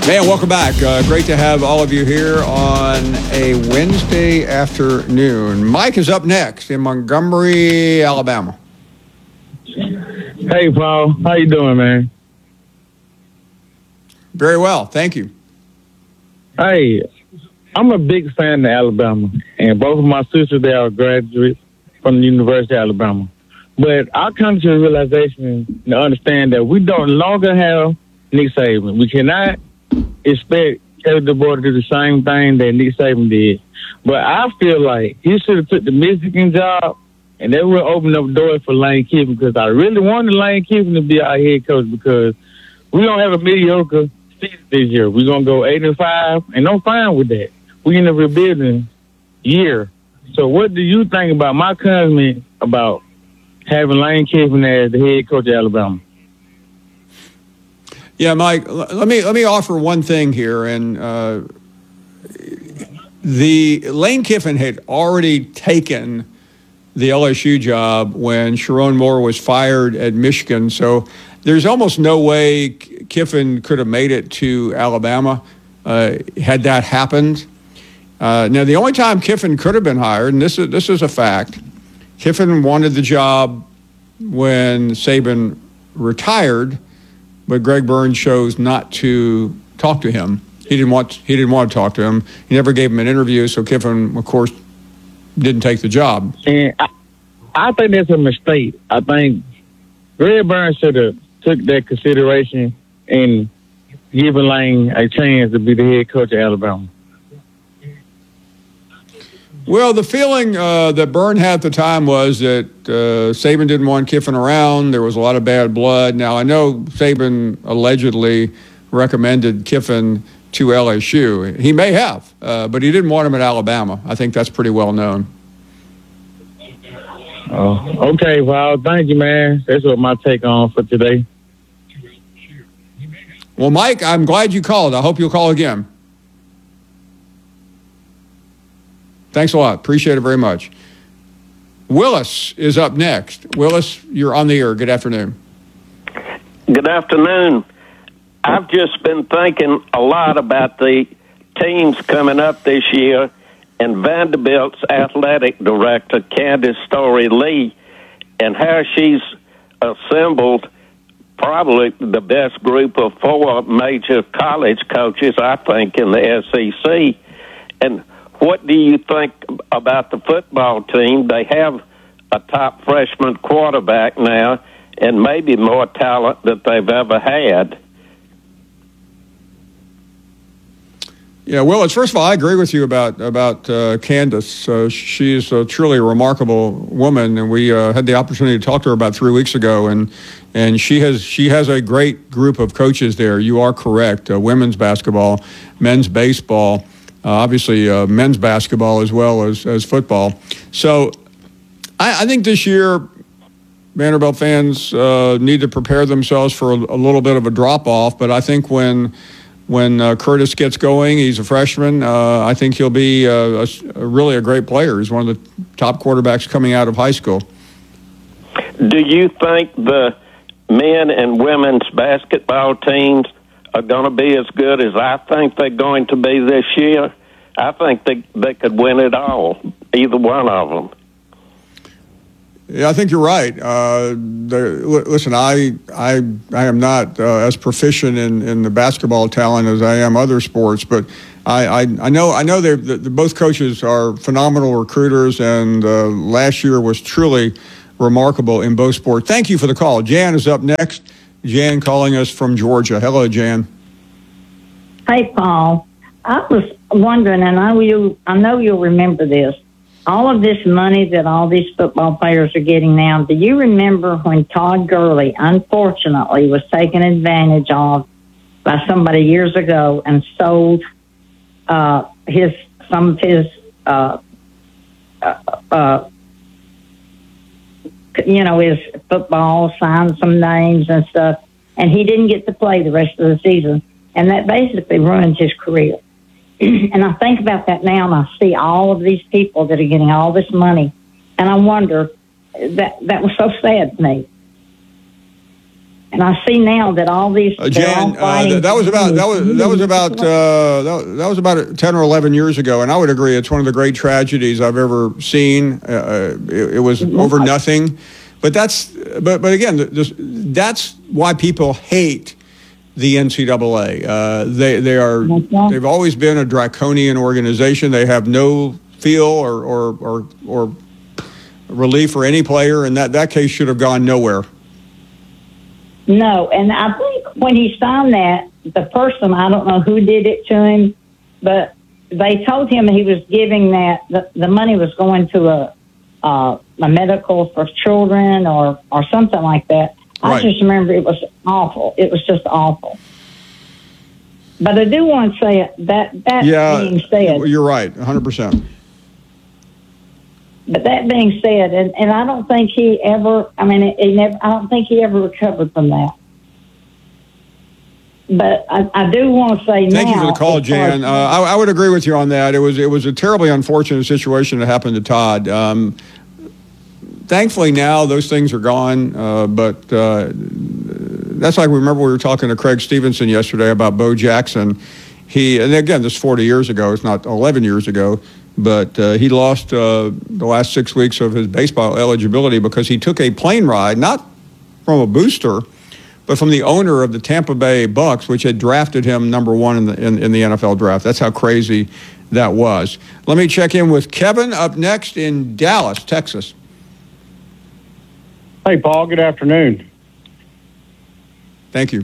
Man, welcome back. Great to have all of you here on a Wednesday afternoon. Mike is up next in Montgomery, Alabama. Hey, Paul. How you doing, man? Very well. Thank you. Hey, I'm a big fan of Alabama, and both of my sisters, they are graduates from the University of Alabama. But I come to the realization to understand that we don't longer have Nick Saban. We cannot expect Kevin DeBoer to do the same thing that Nick Saban did. But I feel like he should have took the Michigan job, and that would open up doors for Lane Kiffin, because I really wanted Lane Kiffin to be our head coach, because we don't have a mediocre season this year. We're going to go 8-5, and I'm fine with that. We're in a rebuilding year. So what do you think about my comment about having Lane Kiffin as the head coach of Alabama? Yeah, Mike, let me offer one thing here. And the Lane Kiffin had already taken the LSU job when Sharon Moore was fired at Michigan. So there's almost no way Kiffin could have made it to Alabama had that happened. Now, the only time Kiffin could have been hired, and this is a fact, Kiffin wanted the job when Saban retired, but Greg Burns chose not to talk to him. He didn't want to talk to him. He never gave him an interview, so Kiffin, of course, didn't take the job. And I think that's a mistake. I think Greg Burns should have took that consideration and given Lane a chance to be the head coach of Alabama. Well, the feeling that Byrne had at the time was that Saban didn't want Kiffin around. There was a lot of bad blood. Now, I know Saban allegedly recommended Kiffin to LSU. He may have, but he didn't want him at Alabama. I think that's pretty well known. Oh, okay, well, thank you, man. That's what my take on for today. Well, Mike, I'm glad you called. I hope you'll call again. Thanks a lot. Appreciate it very much. Willis is up next. Willis, you're on the air. Good afternoon. Good afternoon. I've just been thinking a lot about the teams coming up this year and Vanderbilt's athletic director, Candace Story-Lee, and how she's assembled probably the best group of 4 major college coaches, I think, in the SEC. And what do you think about the football team? They have a top freshman quarterback now and maybe more talent than they've ever had. Yeah, well, first of all, I agree with you about Candace. She's a truly remarkable woman, and we had the opportunity to talk to her about 3 weeks ago, and she has a great group of coaches there. You are correct. Women's basketball, men's baseball, obviously men's basketball as well as football. So I think this year Vanderbilt fans need to prepare themselves for a little bit of a drop-off, but I think when Curtis gets going, he's a freshman, I think he'll be really a great player. He's one of the top quarterbacks coming out of high school. Do you think the men and women's basketball teams are going to be as good as I think they're going to be this year? I think they could win it all, either one of them. Yeah, I think you're right. Listen, I am not as proficient in the basketball talent as I am other sports, but I know both coaches are phenomenal recruiters, and last year was truly remarkable in both sports. Thank you for the call. Jan is up next. Jan calling us from Georgia. Hello, Jan. Hey, Paul. I was wondering, and I know you'll remember this, all of this money that all these football players are getting now. Do you remember when Todd Gurley, unfortunately, was taken advantage of by somebody years ago and sold his football, signed some names and stuff, and he didn't get to play the rest of the season, and that basically ruined his career. And I think about that now, and I see all of these people that are getting all this money, and I wonder, that was so sad to me. And I see now that all these Jan, that was about 10 or 11 years ago, and I would agree it's one of the great tragedies I've ever seen. It was over nothing, but again, that's why people hate the NCAA. They've always been a draconian organization. They have no feel or relief for any player, and that case should have gone nowhere. No, and I think when he signed that, the person, I don't know who did it to him, but they told him he was giving that, the money was going to a medical for children or something like that. Right. I just remember it was awful. It was just awful. But I do want to say that being said. You're right, 100%. But that being said, and I don't think he ever, I don't think he ever recovered from that. But I do want to say Thank you for the call, Jan. I would agree with you on that. It was a terribly unfortunate situation that happened to Todd. Thankfully now those things are gone, but that's like, remember we were talking to Craig Stevenson yesterday about Bo Jackson. And again, this is 40 years ago, it's not 11 years ago, but he lost the last 6 weeks of his baseball eligibility because he took a plane ride, not from a booster, but from the owner of the Tampa Bay Bucks, which had drafted him number one in the NFL draft. That's how crazy that was. Let me check in with Kevin up next in Dallas, Texas. Hey, Paul. Good afternoon. Thank you.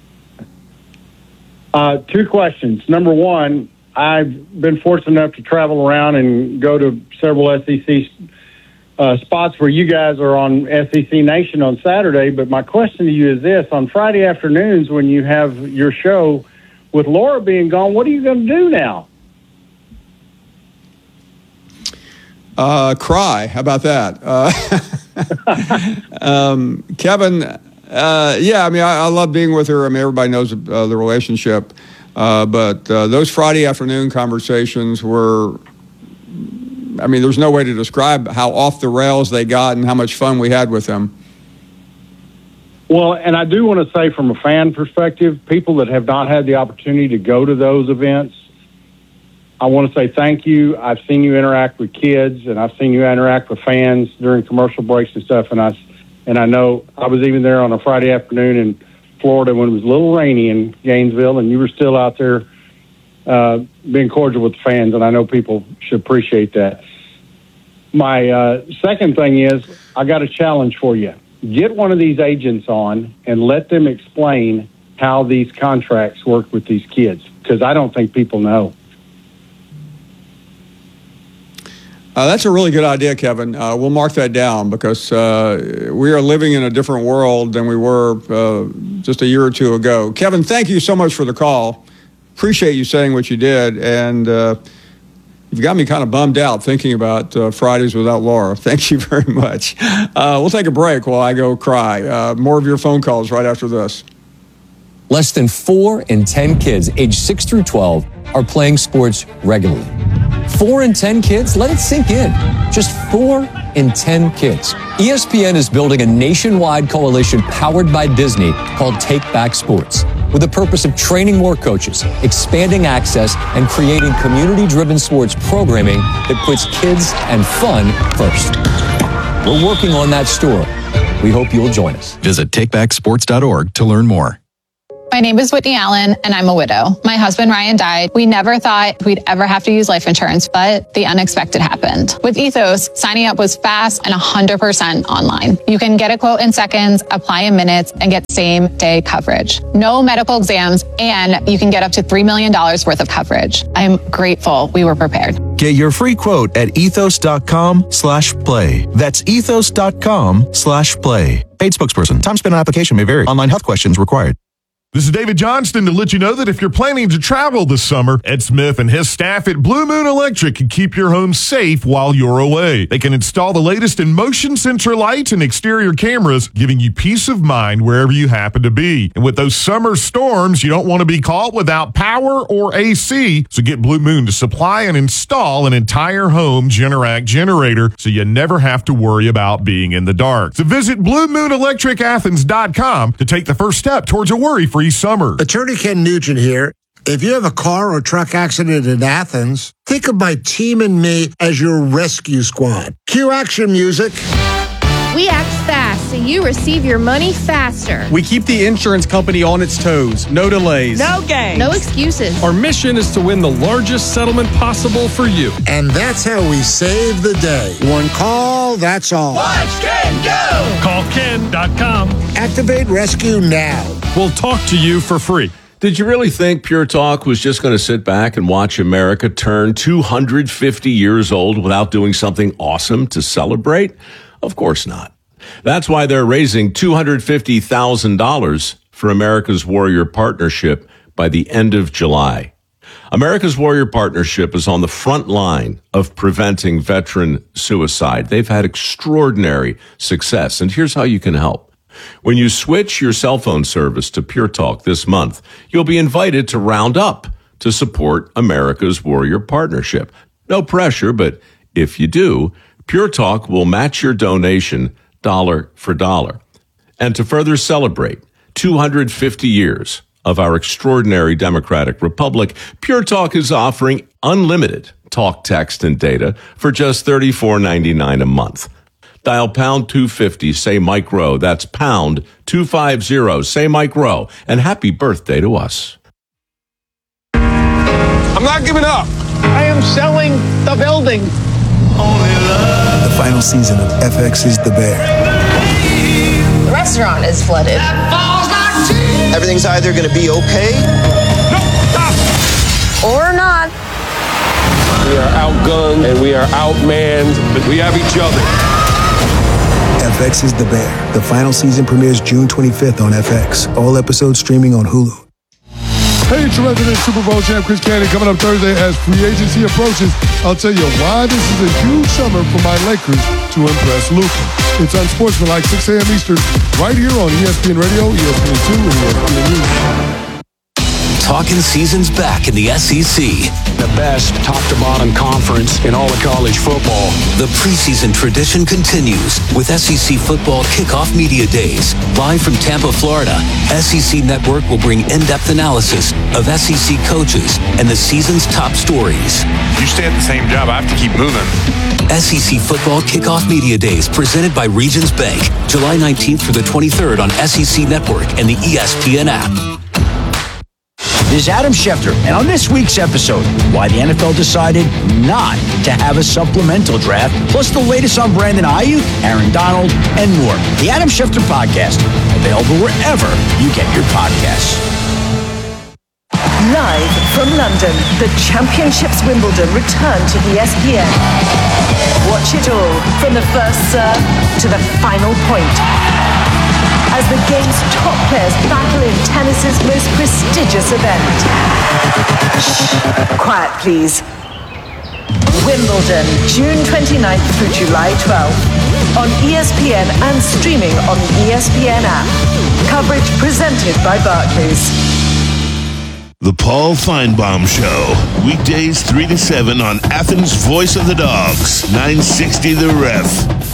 2 questions. Number one, I've been fortunate enough to travel around and go to several SEC spots where you guys are on SEC Nation on Saturday. But my question to you is this. On Friday afternoons when you have your show, with Laura being gone, what are you going to do now? Cry. How about that? Kevin, I love being with her. Everybody knows the relationship. But those Friday afternoon conversations were, there's no way to describe how off the rails they got and how much fun we had with them. Well, and I do want to say from a fan perspective, people that have not had the opportunity to go to those events, I want to say thank you. I've seen you interact with kids, and I've seen you interact with fans during commercial breaks and stuff. And I know I was even there on a Friday afternoon in Florida when it was a little rainy in Gainesville, and you were still out there being cordial with the fans, and I know people should appreciate that. My second thing is I got a challenge for you. Get one of these agents on and let them explain how these contracts work with these kids, because I don't think people know. That's a really good idea, Kevin. We'll mark that down because we are living in a different world than we were just a year or two ago. Kevin, thank you so much for the call. Appreciate you saying what you did, and you've got me kind of bummed out thinking about Fridays without Laura. Thank you very much. We'll take a break while I go cry. More of your phone calls right after this. Less than 4 in 10 kids aged 6 through 12 are playing sports regularly. 4 in 10 kids? Let it sink in. Just 4 in 10 kids. ESPN is building a nationwide coalition powered by Disney called Take Back Sports, with the purpose of training more coaches, expanding access, and creating community-driven sports programming that puts kids and fun first. We're working on that story. We hope you'll join us. Visit takebacksports.org to learn more. My name is Whitney Allen, and I'm a widow. My husband, Ryan, died. We never thought we'd ever have to use life insurance, but the unexpected happened. With Ethos, signing up was fast and 100% online. You can get a quote in seconds, apply in minutes, and get same-day coverage. No medical exams, and you can get up to $3 million worth of coverage. I'm grateful we were prepared. Get your free quote at ethos.com/play. That's ethos.com/play. Paid spokesperson. Time spent on application may vary. Online health questions required. This is David Johnston to let you know that if you're planning to travel this summer, Ed Smith and his staff at Blue Moon Electric can keep your home safe while you're away. They can install the latest in motion sensor lights and exterior cameras, giving you peace of mind wherever you happen to be. And with those summer storms, you don't want to be caught without power or AC, so get Blue Moon to supply and install an entire home Generac generator so you never have to worry about being in the dark. So visit BlueMoonElectricAthens.com to take the first step towards a worry-free summer. Attorney Ken Nugent here. If you have a car or truck accident in Athens, think of my team and me as your rescue squad. Cue action music. We act fast so you receive your money faster. We keep the insurance company on its toes. No delays. No games. No excuses. Our mission is to win the largest settlement possible for you. And that's how we save the day. One call, that's all. Watch Ken go! Call Ken.com. Activate rescue now. We'll talk to you for free. Did you really think Pure Talk was just going to sit back and watch America turn 250 years old without doing something awesome to celebrate? Of course not. That's why they're raising $250,000 for America's Warrior Partnership by the end of July. America's Warrior Partnership is on the front line of preventing veteran suicide. They've had extraordinary success, and here's how you can help. When you switch your cell phone service to Pure Talk this month, you'll be invited to round up to support America's Warrior Partnership. No pressure, but if you do, Pure Talk will match your donation dollar for dollar. And to further celebrate 250 years of our extraordinary democratic republic, Pure Talk is offering unlimited talk, text, and data for just $34.99 a month. Dial pound 250, say Mike Rowe. That's pound 250, say Mike Rowe. And happy birthday to us. I'm not giving up. I am selling the building. The final season of FX is The Bear. The restaurant is flooded. Everything's either going to be okay or not. We are outgunned and we are outmanned, but we have each other. FX is The Bear. The final season premieres June 25th on FX. All episodes streaming on Hulu. Hey, it's your resident Super Bowl champ, Chris Cannon, coming up Thursday as free agency approaches. I'll tell you why this is a huge summer for my Lakers to impress Luka. It's Unsportsmanlike, 6 a.m. Eastern, right here on ESPN Radio, ESPN2, and ESPN News. Talking season's back in the SEC. The best top-to-bottom conference in all of college football. The preseason tradition continues with SEC Football Kickoff Media Days. Live from Tampa, Florida, SEC Network will bring in-depth analysis of SEC coaches and the season's top stories. You stay at the same job, I have to keep moving. SEC Football Kickoff Media Days presented by Regions Bank. July 19th through the 23rd on SEC Network and the ESPN app. This is Adam Schefter, and on this week's episode, why the NFL decided not to have a supplemental draft, plus the latest on Brandon Ayuk, Aaron Donald, and more. The Adam Schefter Podcast, available wherever you get your podcasts. Live from London, the Championships Wimbledon return to ESPN. Watch it all from the first serve to the final point, as the game's top players battle in tennis's most prestigious event. Shh, quiet please. Wimbledon, June 29th through July 12th. On ESPN and streaming on the ESPN app. Coverage presented by Barclays. The Paul Feinbaum Show. Weekdays 3 to 7 on Athens' Voice of the Dogs. 960 The Ref.